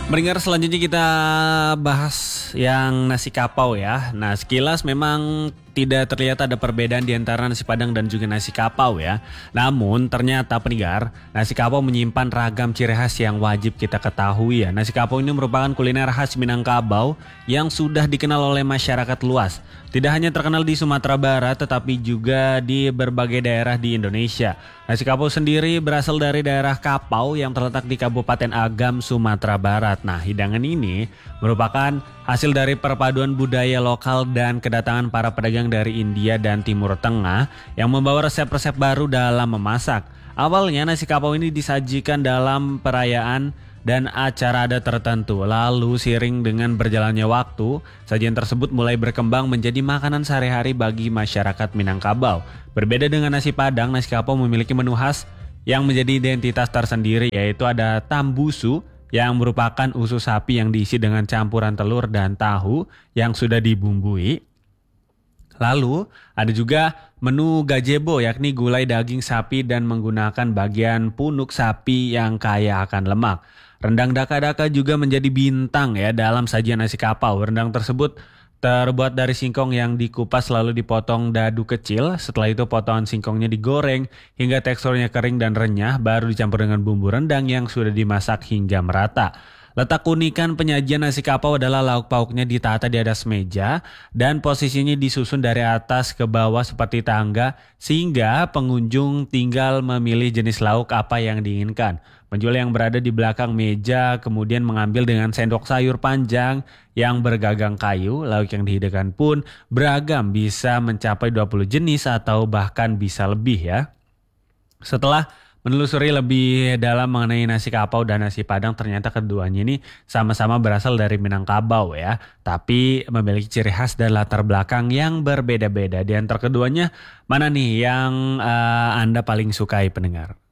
Mendengar selanjutnya kita bahas yang nasi kapau ya. Nah, sekilas memang tidak terlihat ada perbedaan di antara nasi Padang dan juga nasi kapau ya. Namun ternyata pendengar, nasi kapau menyimpan ragam ciri khas yang wajib kita ketahui ya. Nasi kapau ini merupakan kuliner khas Minangkabau yang sudah dikenal oleh masyarakat luas. Tidak hanya terkenal di Sumatera Barat tetapi juga di berbagai daerah di Indonesia. Nasi kapau sendiri berasal dari daerah Kapau yang terletak di Kabupaten Agam, Sumatera Barat. Nah, hidangan ini merupakan hasil dari perpaduan budaya lokal dan kedatangan para pedagang dari India dan Timur Tengah yang membawa resep-resep baru dalam memasak. Awalnya nasi kapau ini disajikan dalam perayaan dan acara adat tertentu. Lalu seiring dengan berjalannya waktu, sajian tersebut mulai berkembang menjadi makanan sehari-hari bagi masyarakat Minangkabau. Berbeda dengan nasi Padang, nasi kapau memiliki menu khas yang menjadi identitas tersendiri, yaitu ada tambusu yang merupakan usus sapi yang diisi dengan campuran telur dan tahu yang sudah dibumbui. Lalu ada juga menu gazebo, yakni gulai daging sapi dan menggunakan bagian punuk sapi yang kaya akan lemak. Rendang daka-daka juga menjadi bintang ya dalam sajian nasi kapau. Rendang tersebut terbuat dari singkong yang dikupas lalu dipotong dadu kecil. Setelah itu potongan singkongnya digoreng hingga teksturnya kering dan renyah, baru dicampur dengan bumbu rendang yang sudah dimasak hingga merata. Letak keunikan penyajian nasi kapau adalah lauk pauknya ditata di atas meja dan posisinya disusun dari atas ke bawah seperti tangga sehingga pengunjung tinggal memilih jenis lauk apa yang diinginkan. Penjual yang berada di belakang meja kemudian mengambil dengan sendok sayur panjang yang bergagang kayu. Lauk yang dihidangkan pun beragam, bisa mencapai 20 jenis atau bahkan bisa lebih ya. Setelah menelusuri lebih dalam mengenai nasi kapau dan nasi Padang, ternyata keduanya ini sama-sama berasal dari Minangkabau ya. Tapi memiliki ciri khas dan latar belakang yang berbeda-beda. Di antara keduanya, mana nih yang Anda paling sukai pendengar?